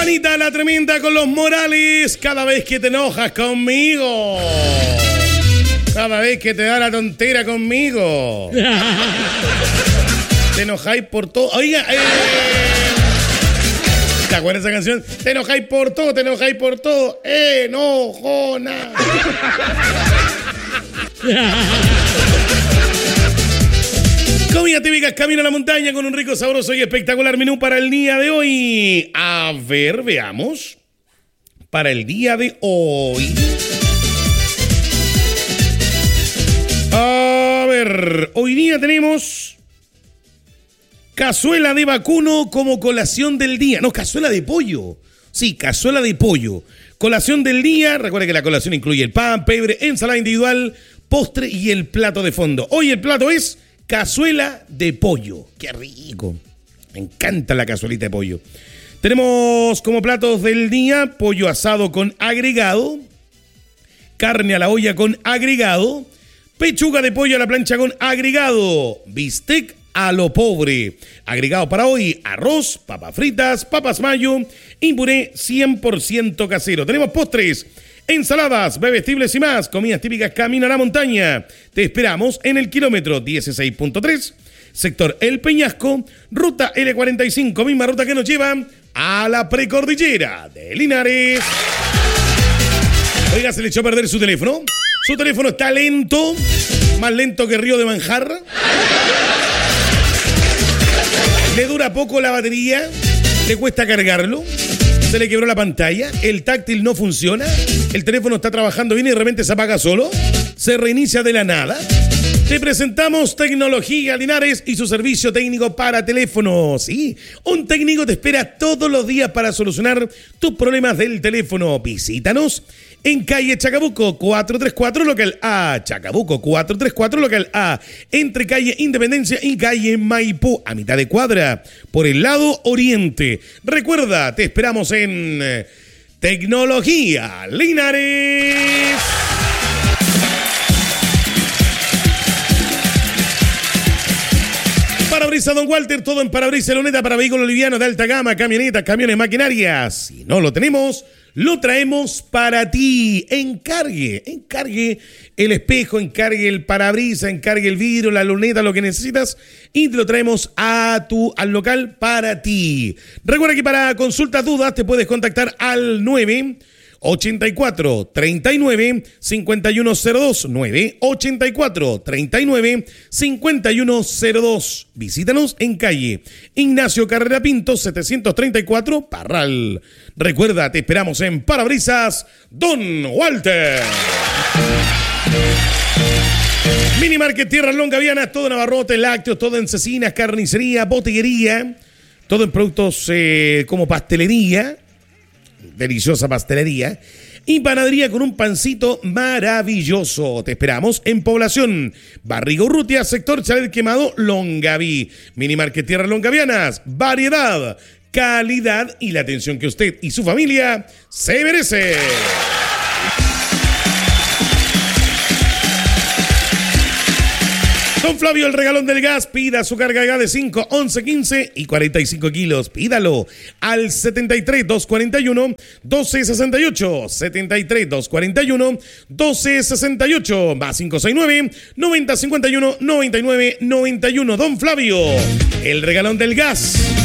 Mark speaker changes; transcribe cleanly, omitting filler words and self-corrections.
Speaker 1: Juanita la Tremenda con los Morales. Cada vez que te enojas conmigo, cada vez que te da la tontera conmigo, te enojáis por todo. Oiga, ¿te acuerdas de esa canción? Te enojáis por todo, te enojáis por todo. Enojona. Comida típica, camino a la montaña con un rico, sabroso y espectacular menú para el día de hoy. A ver, veamos. Para el día de hoy. A ver, hoy día tenemos cazuela de vacuno como colación del día. No, cazuela de pollo. Sí, cazuela de pollo. Colación del día. Recuerda que la colación incluye el pan, pebre, ensalada individual, postre y el plato de fondo. Hoy el plato es cazuela de pollo. ¡Qué rico! Me encanta la cazuelita de pollo. Tenemos como platos del día pollo asado con agregado, carne a la olla con agregado, pechuga de pollo a la plancha con agregado, bistec a lo pobre. Agregado para hoy, arroz, papas fritas, papas mayo y puré 100% casero. Tenemos postres, ensaladas, bebestibles y más. Comidas típicas Camino a la Montaña. Te esperamos en el kilómetro 16.3, sector El Peñasco, ruta L45, misma ruta que nos lleva a la precordillera de Linares. Oiga, se le echó a perder su teléfono. Su teléfono está lento, más lento que Río de Manjar. Le dura poco la batería, le cuesta cargarlo. Se le quebró la pantalla, el táctil no funciona, el teléfono está trabajando bien y de repente se apaga solo, se reinicia de la nada. Te presentamos Tecnología Linares y su servicio técnico para teléfonos. Sí, un técnico te espera todos los días para solucionar tus problemas del teléfono. Visítanos en calle Chacabuco 434 local A, Chacabuco 434 local A, entre calle Independencia y calle Maipú, a mitad de cuadra, por el lado oriente. Recuerda, te esperamos en Tecnología Linares. Parabrisas Don Walter, todo en parabrisas Loneta para vehículos livianos de alta gama, camionetas, camiones, maquinarias. Si no lo tenemos, lo traemos para ti. Encargue el espejo, encargue el parabrisas, encargue el vidrio, la luneta, lo que necesitas y te lo traemos al local para ti. Recuerda que para consultas, dudas, te puedes contactar al 984-39-5102, 984-39-5102. Visítanos en calle Ignacio Carrera Pinto, 734, Parral. Recuerda, te esperamos en Parabrisas Don Walter. Mini Market Tierras Longavianas, todo en abarrotes, lácteos, todo en cecinas, carnicería, botillería, todo en productos como pastelería, deliciosa pastelería y panadería con un pancito maravilloso. Te esperamos en Población Barriga Urrutia, sector Chalet Quemado, Longaví. Mini Market Tierras Longavianas, variedad, calidad y la atención que usted y su familia se merece. Don Flavio, el regalón del gas, pida su carga de gas de 5, 11, 15 y 45 kilos. Pídalo al 73-241-1268. 73-241-1268. Más 569-9051-9991. Don Flavio, el regalón del gas.